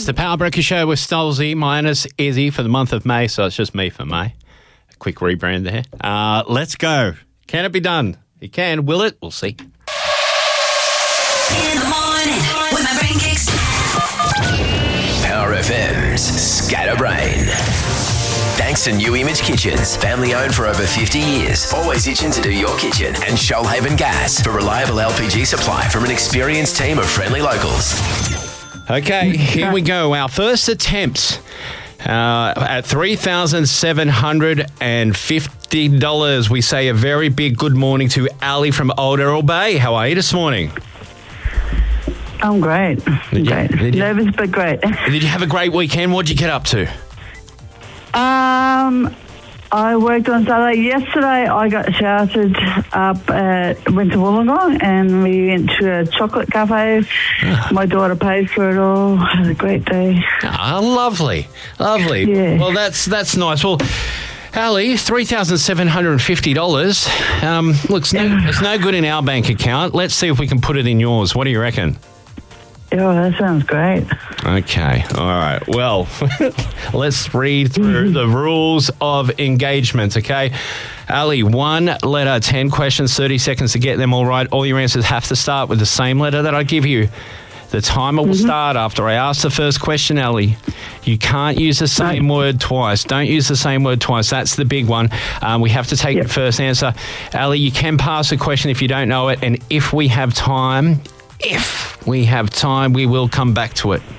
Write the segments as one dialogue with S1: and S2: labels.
S1: the Power Breaker Show with Stolzy minus Izzy for the month of May, so it's just me for May. A quick rebrand there. Let's go. Can it be done? It can. Will it? We'll see.
S2: In the morning, with my brain kicks.
S3: Power FM's Scatterbrain. Thanks to New Image Kitchens, family owned for over 50 years. Always itching to do your kitchen. And Shoalhaven Gas for reliable LPG supply from an experienced team of friendly locals.
S1: Okay, here we go. Our first attempt at $3,750. We say a very big good morning to Ali from Old Errol Bay. How are you this morning?
S4: I'm great. Great. Nervous, but great.
S1: Did you have a great weekend? What did you get up to?
S4: I worked on Saturday. Yesterday, I got shouted up went to Wollongong and we went to a chocolate cafe. My daughter paid for it all. Had a great day.
S1: Lovely.
S4: Yeah.
S1: Well, that's nice. Well, Ali, $3,750. Look, it's no good in our bank account. Let's see if we can put it in yours. What do you reckon?
S4: Oh, that sounds great.
S1: Okay. All right. Well, let's read through the rules of engagement, okay? Ali, 1 letter, 10 questions, 30 seconds to get them all right. All your answers have to start with the same letter that I give you. The timer will start after I ask the first question, Ali. You can't use the same word twice. Don't use the same word twice. That's the big one. We have to take the first answer. Ali, you can pass a question if you don't know it, and if we have time, we will come back to it.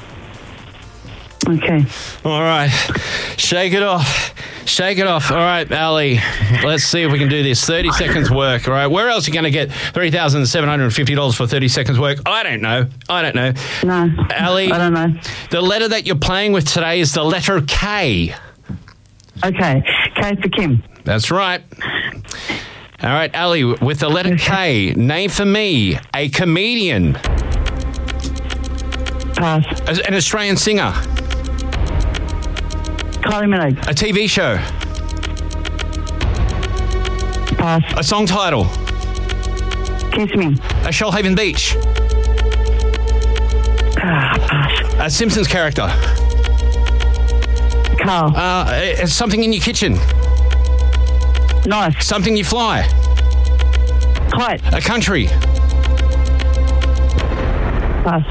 S4: Okay.
S1: All right. Shake it off. All right, Ali, let's see if we can do this. 30 seconds work, all right? Where else are you going to get $3,750 for 30 seconds work? I don't know.
S4: No.
S1: Ali,
S4: I don't know.
S1: The letter that you're playing with today is the letter K.
S4: Okay. K for Kim.
S1: That's right. All right, Ali, with the letter K, name for me a comedian.
S4: Pass.
S1: An Australian singer.
S4: Kylie Minogue.
S1: A TV show.
S4: Pass.
S1: A song title.
S4: Kiss Me.
S1: A Shoalhaven Beach.
S4: Pass.
S1: A Simpsons character.
S4: Carl.
S1: Something in your kitchen.
S4: Knife.
S1: Something you fly.
S4: Kite.
S1: A country.
S4: Pass.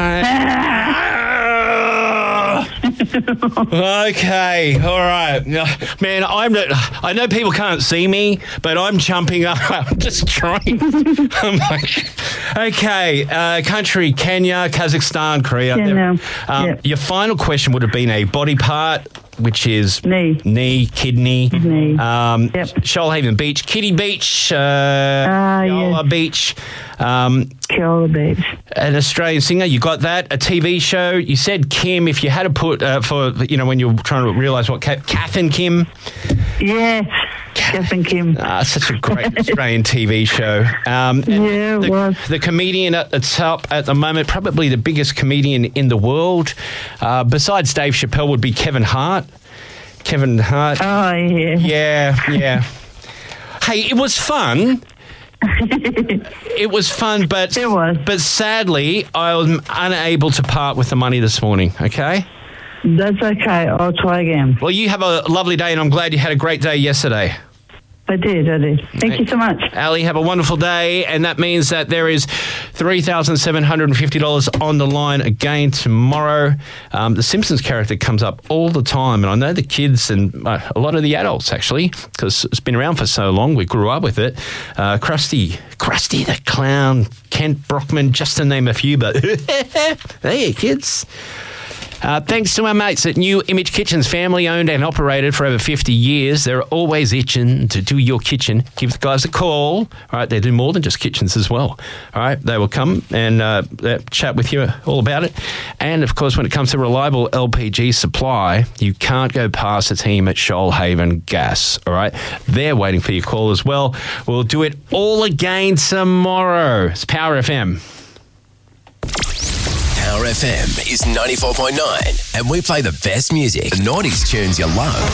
S1: Okay, all right. Man, I know people can't see me, but I'm jumping up. I'm just trying. I'm like, okay, country, Kenya, Kazakhstan, Korea.
S4: Kenya.
S1: Your final question would have been a body part, which is knee, kidney, Shoalhaven Beach, Kitty Beach, Keola Beach.
S4: Keola Beach.
S1: An Australian singer, you got that. A TV show, you said Kim. If you had to put when you're trying to realise what Kath and Kim.
S4: Yes, Kath and Kim.
S1: Such a great Australian TV show.
S4: It was.
S1: The comedian at the top at the moment, probably the biggest comedian in the world, besides Dave Chappelle, would be Kevin Hart. Kevin Hart.
S4: Oh, yeah.
S1: Yeah. Hey, it was fun. It was fun, but sadly, I was unable to part with the money this morning, okay?
S4: That's okay. I'll try again.
S1: Well, you have a lovely day, and I'm glad you had a great day yesterday.
S4: I did. Thank you so much.
S1: Ali, have a wonderful day, and that means that there is $3,750 on the line again tomorrow. The Simpsons character comes up all the time, and I know the kids and a lot of the adults, actually, because it's been around for so long, we grew up with it. Krusty the Clown, Kent Brockman, just to name a few, but hey, kids. Thanks to our mates at New Image Kitchens, family owned and operated for over 50 years. They're always itching to do your kitchen. Give the guys a call. All right, they do more than just kitchens as well. All right, they will come and chat with you all about it. And, of course, when it comes to reliable LPG supply, you can't go past the team at Shoalhaven Gas. All right, they're waiting for your call as well. We'll do it all again tomorrow. It's Power FM.
S3: Power FM is 94.9, and we play the best music, the 90s tunes you love.